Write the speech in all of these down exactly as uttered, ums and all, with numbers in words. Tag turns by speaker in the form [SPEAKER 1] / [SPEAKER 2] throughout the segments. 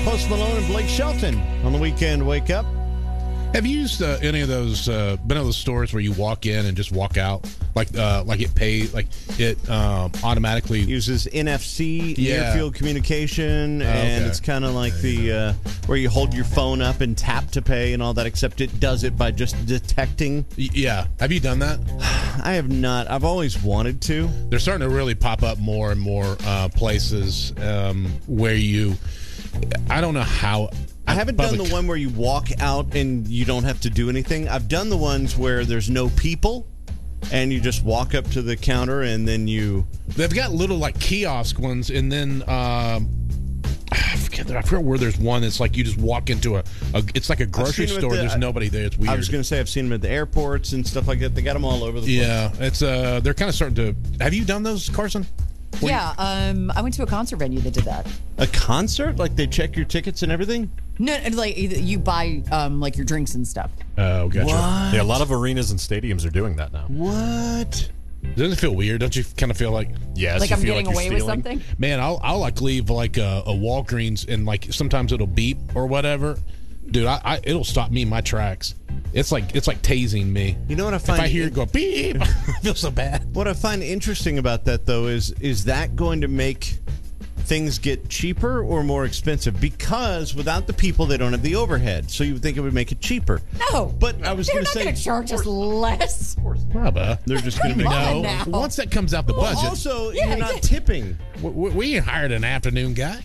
[SPEAKER 1] Post Malone and Blake Shelton on the Weekend Wake Up.
[SPEAKER 2] Have you used uh, any of those, uh, been in those stores where you walk in and just walk out? Like uh, like it pay, like it um, automatically
[SPEAKER 1] uses N F C,
[SPEAKER 2] yeah.
[SPEAKER 1] near field communication,
[SPEAKER 2] oh,
[SPEAKER 1] and
[SPEAKER 2] okay.
[SPEAKER 1] it's kind of like the uh, where you hold your phone up and tap to pay and all that, except it does it by just detecting.
[SPEAKER 2] Yeah. Have you done that?
[SPEAKER 1] I have not. I've always wanted to.
[SPEAKER 2] They're starting to really pop up more and more uh, places um, where you, I don't know how.
[SPEAKER 1] I haven't done the one where you walk out and you don't have to do anything. I've done the ones where there's no people and you just walk up to the counter and then you...
[SPEAKER 2] They've got little like kiosk ones, and then um, I forget I forget where there's one that's like you just walk into a, a it's like a grocery store. The, there's nobody there. It's weird.
[SPEAKER 1] I was going to say I've seen them at the airports and stuff like that. They got them all over the place.
[SPEAKER 2] Yeah, it's uh, they're kind of starting to... Have you done those, Carson?
[SPEAKER 3] Where yeah, you... um, I went to a concert venue that did that.
[SPEAKER 1] A concert? Like they check your tickets and everything?
[SPEAKER 3] No, like you buy um, like your drinks and stuff.
[SPEAKER 2] Oh, gotcha.
[SPEAKER 1] What?
[SPEAKER 4] Yeah, a lot of arenas and stadiums are doing that now.
[SPEAKER 1] What?
[SPEAKER 2] Doesn't it feel weird? Don't you kind of feel like...
[SPEAKER 4] Yes,
[SPEAKER 3] like
[SPEAKER 4] you
[SPEAKER 3] I'm
[SPEAKER 4] feel
[SPEAKER 3] getting
[SPEAKER 4] like
[SPEAKER 3] away
[SPEAKER 4] you're
[SPEAKER 3] with
[SPEAKER 4] stealing?
[SPEAKER 3] something?
[SPEAKER 2] Man, I'll, I'll like leave like a, a Walgreens and like sometimes it'll beep or whatever. Dude, I, I it'll stop me in my tracks. It's like it's like tasing me.
[SPEAKER 1] You know what I find?
[SPEAKER 2] If I hear it go beep, I feel so bad.
[SPEAKER 1] What I find interesting about that, though, is is that going to make things get cheaper or more expensive? Because without the people, they don't have the overhead. So you would think it would make it cheaper.
[SPEAKER 3] No,
[SPEAKER 1] but I was
[SPEAKER 3] going
[SPEAKER 1] to say,
[SPEAKER 3] they're not going to charge us less.
[SPEAKER 2] Bubba.
[SPEAKER 1] They're just going to make
[SPEAKER 3] no.
[SPEAKER 2] No. Once that comes out the
[SPEAKER 1] well,
[SPEAKER 2] budget.
[SPEAKER 1] Also,
[SPEAKER 3] yeah,
[SPEAKER 1] you're not
[SPEAKER 3] yeah.
[SPEAKER 1] tipping.
[SPEAKER 2] We, we ain't hired an afternoon guy.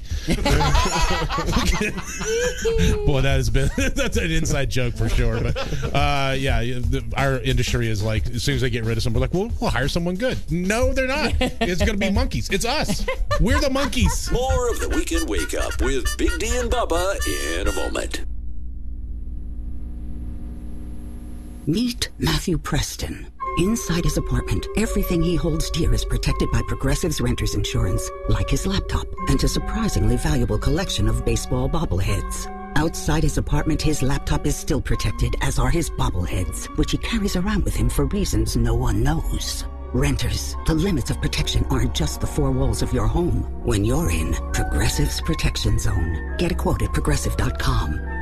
[SPEAKER 2] Boy, that has been that's an inside joke for sure. But uh, yeah, the, our industry is like as soon as they get rid of someone, we're like, well, we'll hire someone good. No, they're not. It's going to be monkeys. It's us. We're the monkeys.
[SPEAKER 5] More of the Weekend Wake Up with Big D and Bubba in a moment.
[SPEAKER 6] Meet Matthew Preston. Inside his apartment, everything he holds dear is protected by Progressive's Renter's Insurance, like his laptop and a surprisingly valuable collection of baseball bobbleheads. Outside his apartment, his laptop is still protected, as are his bobbleheads, which he carries around with him for reasons no one knows. Renters, the limits of protection aren't just the four walls of your home. When you're in Progressive's Protection Zone, get a quote at Progressive dot com.